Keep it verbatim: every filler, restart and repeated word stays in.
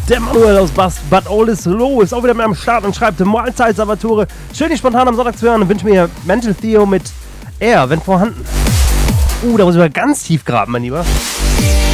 Der Manuel aus Bast, Bad Oldesloe ist auch wieder mit am Start und schreibt Mahlzeit Salvatore. Schön, dich spontan am Sonntag zu hören und wünsche mir Mental Theo mit R, wenn vorhanden. Uh, da muss ich mal ganz tief graben, mein Lieber.